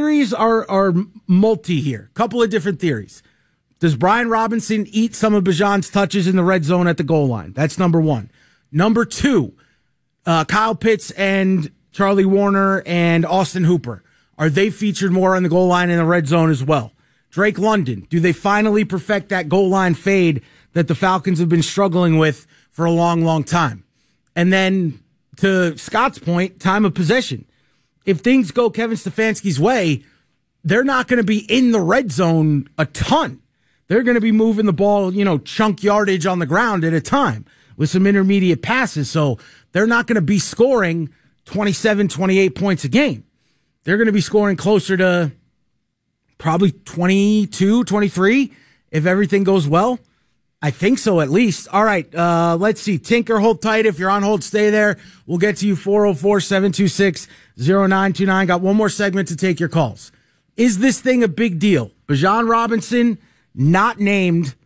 theories are multi here. Couple of different theories. Does Brian Robinson eat some of Bijan's touches in the red zone at the goal line? That's number one. Number two, Kyle Pitts and Charlie Warner and Austin Hooper. Are they featured more on the goal line in the red zone as well? Drake London, do they finally perfect that goal line fade that the Falcons have been struggling with for a long, long time? And then to Scott's point, time of possession. If things go Kevin Stefanski's way, they're not going to be in the red zone a ton. They're going to be moving the ball, chunk yardage on the ground at a time with some intermediate passes. So they're not going to be scoring 27, 28 points a game. They're going to be scoring closer to probably 22, 23 if everything goes well. I think so, at least. All right, let's see. Tinker, hold tight. If you're on hold, stay there. We'll get to you, 404-726-0929. Got one more segment to take your calls. Is this thing a big deal? Bijan Robinson, not named